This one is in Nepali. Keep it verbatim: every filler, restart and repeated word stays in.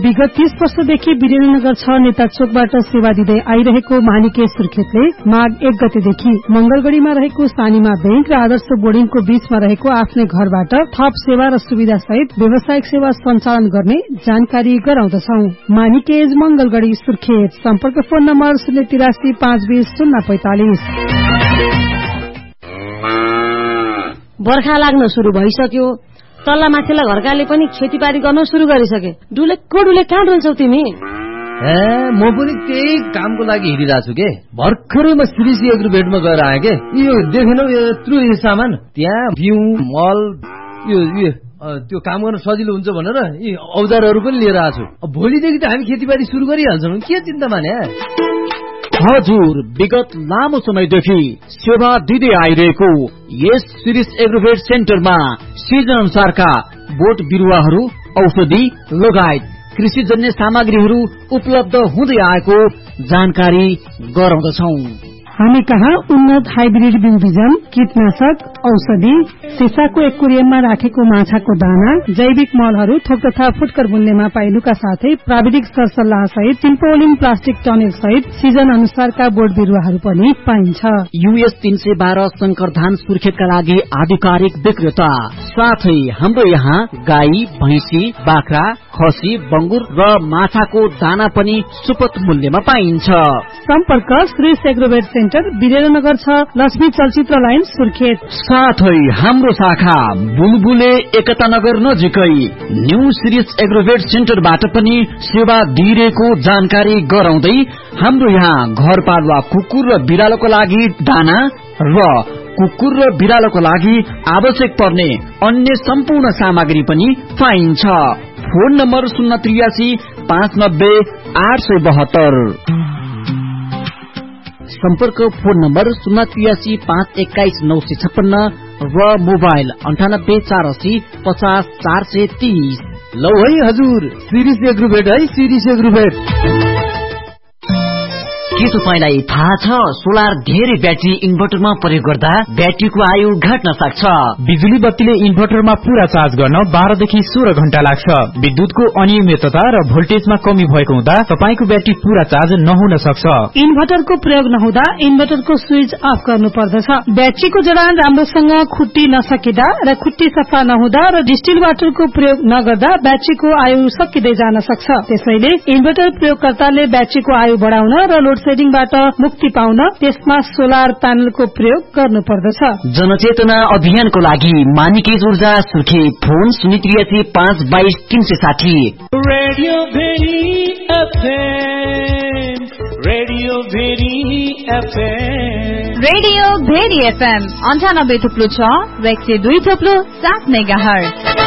विगत तीस वर्षदेखि वीरेन्द्रनगर छ नेता चोकबाट सेवा दिँदै आइरहेको मानिके सुर्खेतले माघ एक गतेदेखि मंगलगढ़ीमा रहेको सानीमा बैंक र आदर्श बोर्डिङको बीचमा रहेको आफ्नै घरबाट थप सेवा र सुविधा सहित व्यावसायिक सेवा सञ्चालन गर्ने जानकारी गराउँदछौ। मानिकेज मंगलगढ़ी सुर्खेत। सम्पर्क फोन नम्बर शून्य तिरासी पाँच बीस शून्य पैंतालिस। बर्खा लाग्न शुरू भइसक्यो। तल्ला माथिल्ला घरकाले पनि खेतीबारी गर्न शुरू गरिसके। डुलेको डुले कहाँ डुल्छौ तिमी? ए म पनि त्यही कामको लागि हिँडिरहेको छु के। भर्खरै म श्रीसी एग्रोभेटमा गएर आएँ के। यो देखेनौ यत्रो यो सामान, त्यहाँ बिउ मल यो यो त्यो काम गर्न सजिलो हुन्छ भनेर यी औजारहरू पनि लिएर आएको छु। भोलिदेखि त हामी खेतीबारी सुरु गरिहाल्छौँ, के चिन्ता माने। हजुर, विगत लामो समयदेखि सेवा दिँदै आइरहेको यस शिरीष एग्रोभेट सेन्टरमा सिजन अनुसारका बोट बिरुवाहरू, औषधि लगायत कृषिजन्य सामग्रीहरू उपलब्ध हुँदै आएको जानकारी गराउँदछौ। हामी कहाँ उन्नत हाइब्रिड बिउ बिजन, कीटनाशक, औषधि, सिसाको एक्वेरियममा राखेको माछाको दाना, जैविक मलहरू थोक तथा फुटकर मूल्यमा पाइनुका साथै प्राविधिक सरसल्लाह सहित टिम्पोलिन प्लास्टिक टनेल सहित सिजन अनुसारका बोट बिरुवाहरू पनि पाइन्छ। यूएस तीन सय बाह्र शंकर धान सुर्खेतका लागि आधिकारिक विक्रेता। साथै हाम्रो यहाँ गाई, भैंसी, बाख्रा, खसी, बंगुर र माछाको दाना पनि सुपथ मूल्यमा पाइन्छ। सम्पर्क श्री एग्रोभेट सेन्टर, वीरेन्द्रनगर छ, लक्ष्मी चलचित्र लाइन सुर्खेत। साथै हाम्रो शाखा बुलबुले एकता नगर नजिकै न्यू शिरीष एग्रोभेट सेन्टरबाट पनि सेवा दिइरहेको जानकारी गराउँदै हाम्रो यहाँ घरपालुवा कुकुर र बिरालोको लागि दाना र कुकुर र बिरालोको लागि आवश्यक पर्ने अन्य सम्पूर्ण सामग्री पनि पाइन्छ। फोन नम्बर शून्य त्रियासी पाँच नब्बे आठ सय बहत्तर। सम्पर्क फोन नम्बर शून्य त्रियासी पाँच एक्काइस नौ सय छप्पन्न र मोबाइल अन्ठानब्बे चार असी पचास चार सय तीस। लौ है हजुर, शिरीष एग्रोभेट है, शिरीष एग्रोभेट। के तपाईलाई थाहा छ सोलर धेरै ब्याट्री इन्भर्टरमा प्रयोग गर्दा ब्याट्रीको आयु घट्न सक्छ। बिजुली बत्तीले इन्भर्टरमा पूरा चार्ज गर्न बाह्र देखि सोह्र घण्टा लाग्छ। विद्युतको अनियमितता र भोल्टेजमा कमी भएको हुँदा तपाईको ब्याट्री पूरा चार्ज नहुन सक्छ। इन्भर्टरको प्रयोग नहुँदा इन्भर्टरको स्विच अफ गर्नु पर्दछ। ब्याट्रीको जडान राम्रोसँग खुट्टी नसकिदा र खुट्टी सफा नहुँदा र डिस्टिल वाटरको प्रयोग नगर्दा ब्याट्रीको आयु सकिँदै जान सक्छ। त्यसैले इन्भर्टर प्रयोगकर्ताले ब्याट्रीको आयु बढाउन र लोड सेडिङबाट मुक्ति पाउन त्यसमा सोलर प्यानलको प्रयोग गर्नु पर्दछ। जनचेतना अभियानको लागि मानिकेज ऊर्जा सुर्खेत। फोन शून्य त्रियासी पाँच बाइस तीन सय साठी। Radio very FM, radio very FM, radio very FM अन्ठानब्बे थुप्लो छ र एक सय दुई थुप्लो सात मेगा हर्ज।